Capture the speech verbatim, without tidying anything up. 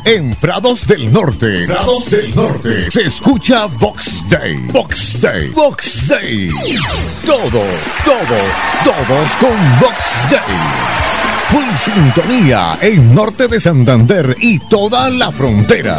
En Prados del Norte, Prados del Norte, se escucha Box Day, Box Day, Box Day. Todos, todos, todos con Box Day. Full sintonía en Norte de Santander y toda la frontera.